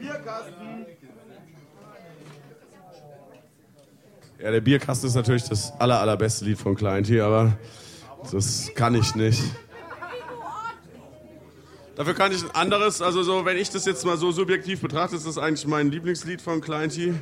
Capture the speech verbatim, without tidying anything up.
Bierkasten. Ja, der Bierkasten ist natürlich das aller, allerbeste Lied von Klein T, aber das kann ich nicht. Dafür kann ich ein anderes, also so, wenn ich das jetzt mal so subjektiv betrachte, ist das eigentlich mein Lieblingslied von Klein T.